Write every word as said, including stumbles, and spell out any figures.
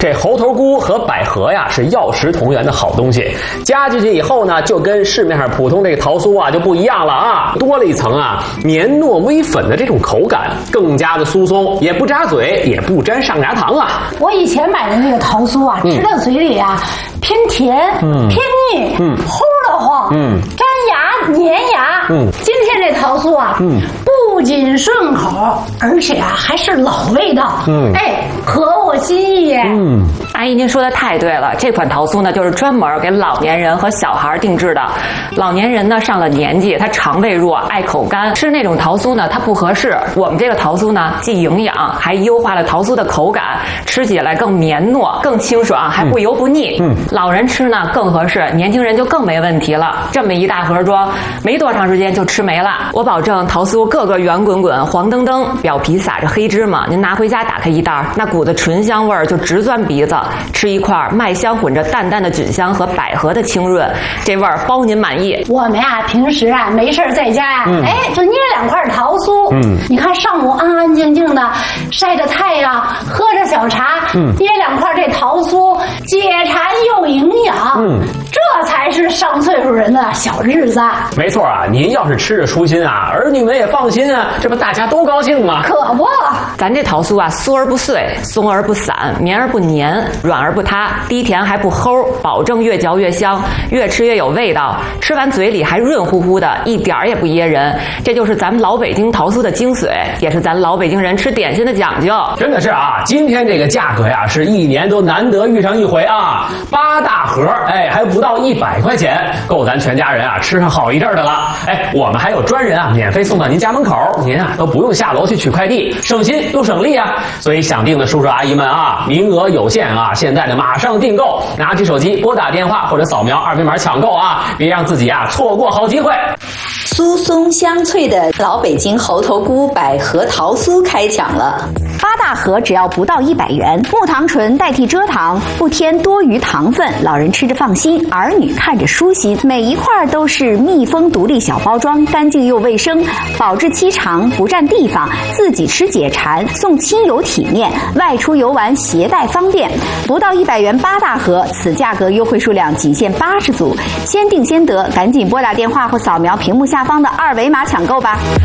这猴头菇和百合呀是药食同源的好东西，加进去以后呢，就跟市面上普通这个桃酥啊就不一样了啊，多了一层啊绵糯微粉的这种口感，更加的酥松，也不扎嘴，也不沾上牙糖啊。 我以前买的那个桃酥啊，吃到嘴里啊，偏甜，嗯，偏腻，嗯，齁得慌，嗯，粘牙粘牙，嗯，今天这桃酥啊，嗯，不仅顺口，而且啊还是老味道，嗯，哎，合我心意耶。 嗯，阿姨您说的太对了，这款桃酥呢就是专门给老年人和小孩定制的。老年人呢上了年纪，他肠胃弱，爱口干，吃那种桃酥呢它不合适。我们这个桃酥呢既营养，还优化了桃酥的口感，吃起来更绵糯，更清爽，还不油不腻。嗯，老人吃呢更合适，年轻人就更没问题了。这么一大盒装，没多长时间就吃没了。我保证桃酥个个圆滚滚、黄澄澄，表皮撒着黑芝麻，您拿回家打开一袋，那股子醇香味儿就直钻鼻子。吃一块麦香混着淡淡的菌香和百合的清润，这味儿包您满意。 我们呀、啊、平时啊没事在家呀、啊嗯，哎就捏两块桃酥，嗯，你看上午安安静静的晒着太阳，喝着小茶，嗯，捏两块这桃酥，解馋又营养，嗯，这才是上岁数人的小日子。 没错啊，您要是吃着舒心啊，儿女们也放心啊，这不大家都高兴吗？ 可不， 咱这桃酥啊，酥而不碎，松而不散，绵而不黏，软而不塌，低甜还不齁，保证越嚼越香，越吃越有味道，吃完嘴里还润乎乎的，一点儿也不噎人。这就是咱们老北京桃酥的精髓，也是咱老北京人吃点心的讲究。 真的是啊，今天这个价格呀，是一年都难得遇上一回啊，八大盒，哎，还不到一百块钱，够咱全家人啊吃上好一阵的了。哎，我们还有专人啊，免费送到您家门口，您啊都不用下楼去取快递，省心又省力啊。所以想订的叔叔阿姨们啊，名额有限啊，现在呢马上订购，拿起手机拨打电话或者扫描二维码抢购啊，别让自己啊错过好机会。 酥松香脆的老北京猴头菇百合桃酥开抢了， 八大盒只要不到一百元，木糖醇代替蔗糖，不添多余糖分，老人吃着放心，儿女看着舒心。每一块都是密封独立小包装，干净又卫生，保质期长，不占地方，自己吃解馋，送亲友体面，外出游玩携带方便。不到一百元八大盒，此价格优惠数量仅限八十组，先订先得，赶紧拨打电话或扫描屏幕下方的二维码抢购吧。